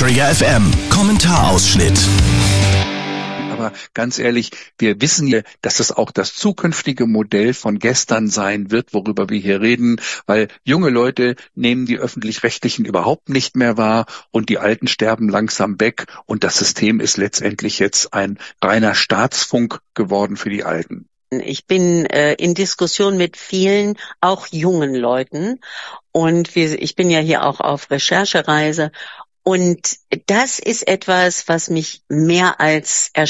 Träger FM. Kommentarausschnitt. Aber ganz ehrlich, wir wissen ja, dass es auch das zukünftige Modell von gestern sein wird, worüber wir hier reden, weil junge Leute nehmen die Öffentlich-Rechtlichen überhaupt nicht mehr wahr und die Alten sterben langsam weg und das System ist letztendlich jetzt ein reiner Staatsfunk geworden für die Alten. Ich bin in Diskussion mit vielen, auch jungen Leuten und ich bin ja hier auch auf Recherchereise und das ist etwas, was mich mehr als